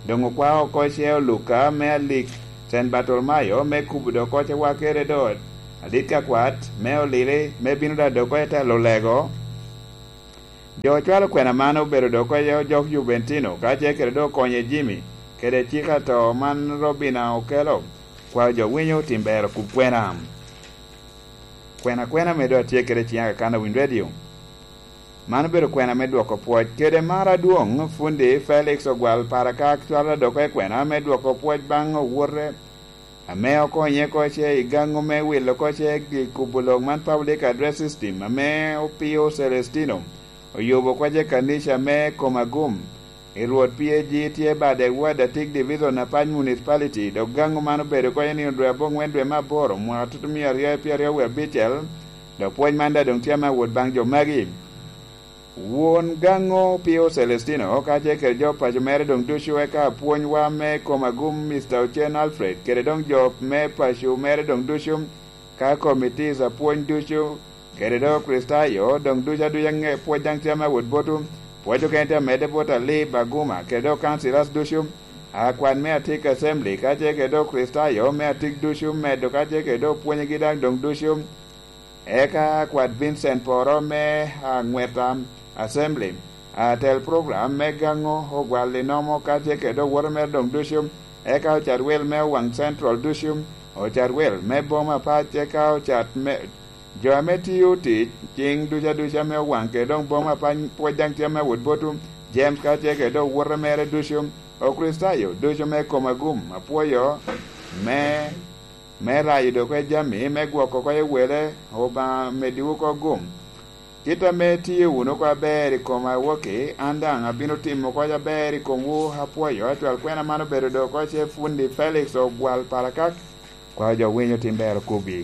dongo kwao koche Luka me lik San Bartolomeo me kubudo koche wakere dot adika kwat me olile me binuda doko eta lolego jo chwalo kwena mano bedo doko yo jok Juventino kache kere do konye Jimmy kere chika to man Robina okelo kwa jo winyo timbero kukwena kwena medo atie kere chianga kana Win Radio mano bedo kwena medwoko puoj kede mara duong fundi Felix Ogwal parakak chwalo doko kwena medwoko puoj bang owuore ame okonye koche igango me wilo koche kubulong man public address system ame opio Celestino oyubo koche kanisha me Komagum iruot PAG tie bade wada tik division na Pany municipality do gango mano bedo koche ni ndwe bong wendwe maboro mwatutumia ria we bichel do puoj manda dong tiama wod bang jo magi Won gango Pio Celestino kache ke jo pajumere dong dushu eka puony wa me Komagum Mr. Ochen Alfred kere dong jo me pashu mere dong dushu ka komiti za puony dushu kere do Kristayo dong dusha nge puony dang tiama wod botu puojo kente mede bota li baguma kere do councilors dushu akwan me atik assembly kache ke do Kristayo me atik dushu medo kache ke do puony gidang dong dushu eka kwad Vincent Poro me ngwetam assembly tel program me gango ogwali nomo kache kedo wormer dong dushum eka ocharwel me wang central dushum ocharwel me boma pache ka ochat me jo ameti uti ching dusha me wang kedong boma pan pojang tiame wudbotum James kache kedo wormer dushum o Kristayo dushum me Komagum apoyo me raido kwe jami me gwoko kwe wele oba mediuko gum kita meti uno kwa beri koma woke andang abino timo kwa beri komu hapuayo atwal kwena mano bedo do koche fundi Felix Ogwal parakak kwa jo winyo timbero kubi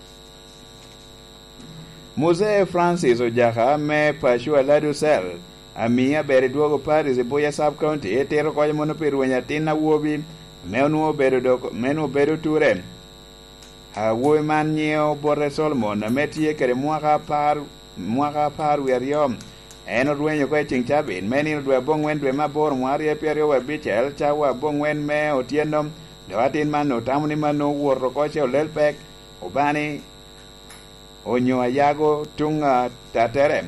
Muse Francis Ojaha me pashua ladusel amia beri duogo Paris Buya sub county etero kwa mono piruenya tina wobi menu bedo ture woy man nyeo Bore Solomon metie kere mwaka par weriom eno duenyo kwe ching chabin meni dwe bongwen dwe mabor mwari eperio we bichel chawa bongwen me otienom doatin man otamuni mano wuoro koche olelpek obani onyo ayago tunga taterem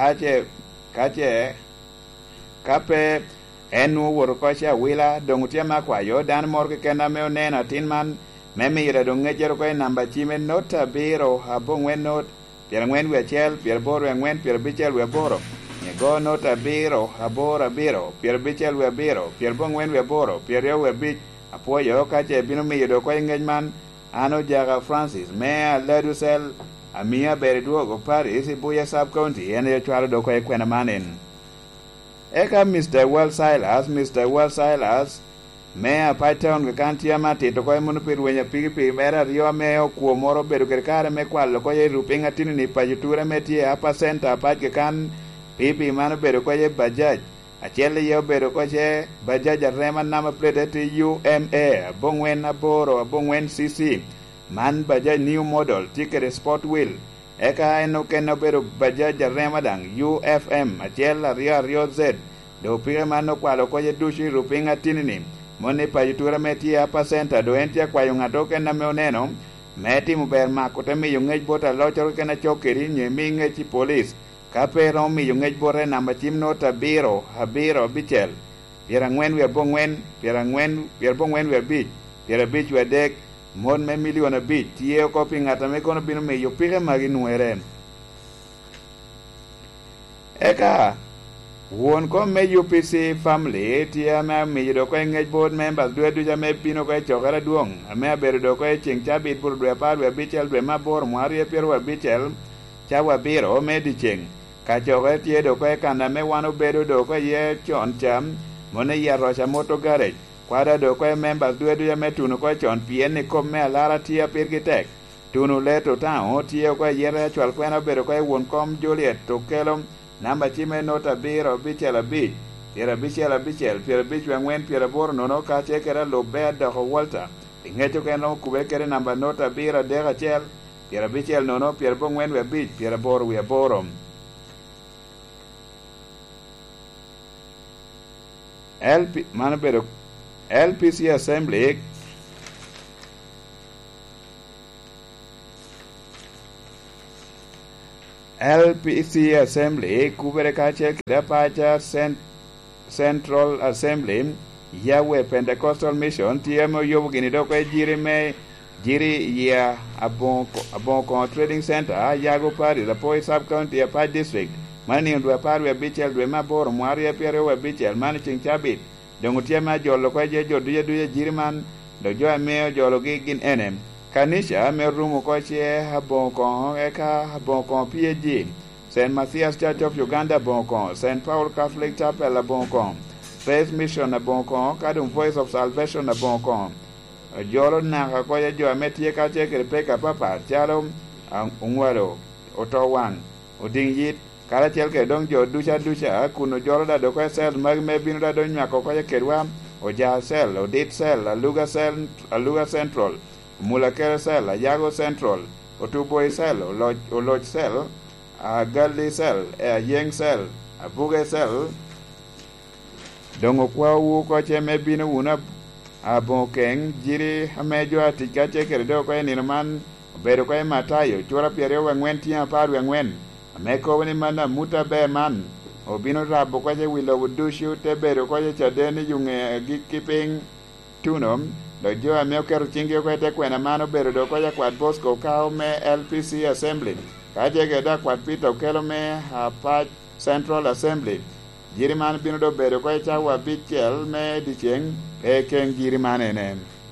kape enu wuoro koche awila dongutia makwayo dan morke kenda me onena tin man memira dongejero kwe namba chime nota biro abongwen not Pier ngwen we chel, pier boro ngwen, pier bichel we boro. Nyego nota biro, abora biro, pier bichel we biro, pier bongwen we boro, pier yo we bich. Apoyo kache bino mi yodo kwa engagement, ano jaga Francis, mea ledusel, amia beri duogo Paris, Buya sub county, ene yo chwaro do kwa kwena manin. Eka Mr. Well Silas, mea Python ke kantia mati to koy munu pir wenya pigi mera rio meo kuo moro bedo kare me kwalo koy rupinga tini ni pajutura metie apa center pat ke kan pipi mano bedo koy bajaj achele yo bedo koy bajaj rema nama plate ti UMA bongwen aboro bongwen CC man bajaj new model ticket sport wheel eka eno keno bedo bajaj rema dang UFM achele rio Z do pire mano kwalo koy dushi rupinga tini ni Mone pajutura meti apa center do entia kwa yungato kena meoneno meti muber makote mi yungej bota lochoro kena chokeri nyemi ngechi police kapero mi yungej bore namba chim nota biro habiro bichel piera ngwen we bongwen piera bongwen we bich piera bich we dek mon me miliona bich tie ko pingata me kono bino me yopire magi nuere eka Won ko me UPC family tia ma mi do ko ngej board members do jame pino ko chokara duong ame ber do ko ching chabit bur do par we bichel do mabor mwari pier we bichel chawa biro me di ching ka chokara tie do ko kanda me wano bedo do ko ye chon cham mone ya rocha moto garage kwada do ko members do jame tuno ko chon pien ni ko me lara tia pir gitek tunu leto tao tie ko yere chwal kwena bedo ko won kom Juliet to kelom Namba chime nota biro bichel abich, piera bichel, piera bich wengwen, piera boro nono kache kera lobea dako Walter. Ingecho keno kube kere namba nota bira dega chel, piera bichel nono, piera bongwen we bich, piera boro we boro. LP, mano bedo LPC Assembly kubere kache kida pacha Central Assembly Yahweh Pentecostal Mission tiemo yobu gini doko jiri ya abonko Trading Center yago pari la poi sub county ya Page District mani ndwa pari we bichel dwe maboro mwari ya piere we bichel mani ching chabit dongo tiema jolo kwa je joduye jiri man do jo ameo jolo gin enem kanisha merumo ko che abonko eka abonko PG St. Matthias Church of Uganda bonko St. Paul Catholic Chapel bonko Faith Mission bonko Kadum Voice of Salvation bonko jolo na ko ye jo ametie ka che peka papa chalo ungwaro otowang odingit kala chel ke dong jo ducha kuno jolo da do ko sel mag me binu da do nyako ko ye kerwa oja sel odit sel aluga central mulakere sel yago central otuboy sel oloj sel galli sel yeng sel abuge sel dongo kwa wu ko che me binu una abokeng jiri amejo atika chekere do ko ni man bedo ko Matayo chura piero wangwen tia par wangwen ameko ni mana muta be man obino rabo ko je wilo wudushu te bedo ko je chadeni yunge gikiping tunom do jo ameo kero chinge ko te kwena mano bedo do ko je kwat Bosco kao me LPC Assembly ka je ge da kwat Peter kelo me Page Central Assembly jiri man bino do bedo ko chawa bichel me dicheng ken jiri man ene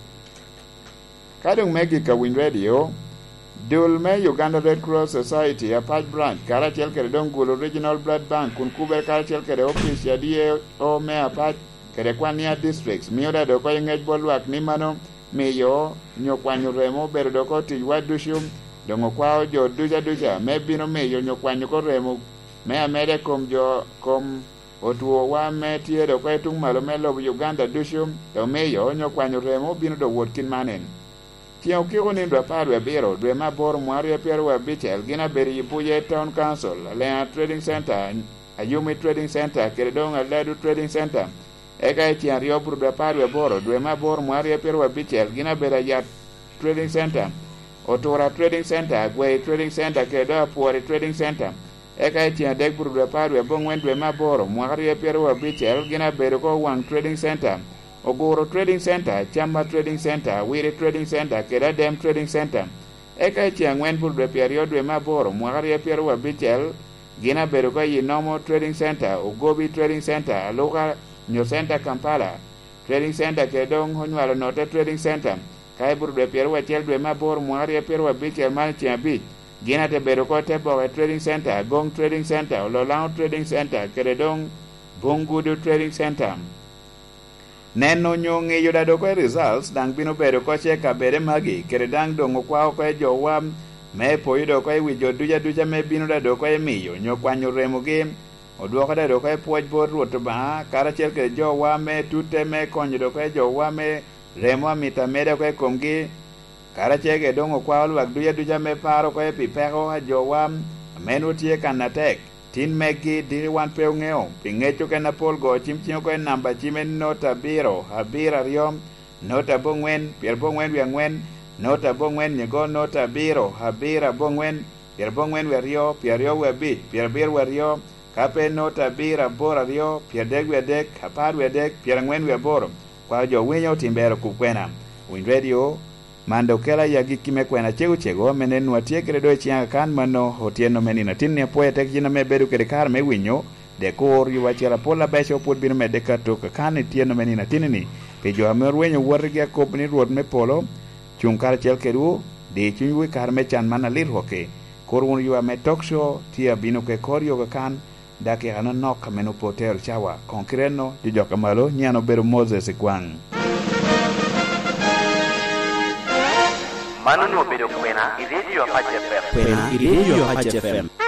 kadung megi ka Win Radio dul me Uganda Red Cross Society a Page branch karachel kere don gulo Regional Blood Bank kun kuber karachel kere office ya die o me a Page kere kwania districts miyoda do ko ngej bolwak ni mano miyo nyokwanyo remo bedo do ko tiwa dushum dongo kwao jo duja me bino miyo nyokwanyo ko remo me amede kom otuo wa me tiero ko tung malo me lo Uganda dushum to meyo nyokwanyo remo bino do wotkin manen tiao kiko ni ndo parwe biro dwe mabor mwari piero wa bichel gina beri buye town council le trading center Ayumi Trading Center keredong Ledu Trading Center eka tian rio bur dwe parwe boro dwe mabor mwari piero wa bichel gina beri ya Trading Center Otora Trading Center Gwe Trading Center kedo Puori Trading Center eka tian dek bur dwe parwe bongwen dwe maboro mwari piero wa bichel gina beri ko Wang Trading Center Ogoro Trading Center, Chamba Trading Center, Wiri Trading Center, Kedadem Trading Center. Eka tiang wen bur dwe perio dwe maboro, mwagari piero wa bichel, gina beruko Yinomo Trading Center, Ugobi Trading Center, Aluka New Center Kampala, Trading Center Kedong Honywalo Note Trading Center, kai bur dwe perio wa chel dwe maboro, mwagari piero wa bichel mani chiambich, gina te beruko Tebowe Trading Center, Gong Trading Center, Lolang Trading Center, Kedong Bungudu Trading Center. Neno nyonge yodado ko results dang bino bedo ko che kabere magi kere dang dongo kwa ko jowa me poido ko wi joduja me bino dado ko miyo nyokwanyo remo ge odwoko dado ko puoj bor ruoto ba karachel ke jowa me tute me konyo ko jowa me remo amita mede ko komgi karachel ke dongo kwa lwak duja me paro ko pipero jowa menu tie kanatek tin megi diri wan peu ngeo pingecho ke napol go chimchio ko namba chimen nota biro habira riom nota bongwen pier bongwen wiangwen nota bongwen nyego nota biro habira bongwen pier bongwen werio pier rio webi pier bir werio kape nota bira bora rio pier deg wedek hapar wedek pier ngwen weboro kwa jo winyo timbero kukwena Win Radio mando kela yagi kime kwena chego menen watie kere do chianga kan mano hotieno menina tinne poeta kina me bedu kere kar me winyo de kor yu wachela pola besho put bin me de kato kan tieno menina tinni ke jo amer wenyo warga kopni ruot me polo chungkar chel keru de chunwi kar me chan mana lir hoke kor won yu ame talk show tia bino ke kor yo kan dake ana nok meno poter chawa konkreno jo kamalo nyano beru Moses kwang Manu no bedo kwena, iredio Page FM. Kwena, iredio Page FM.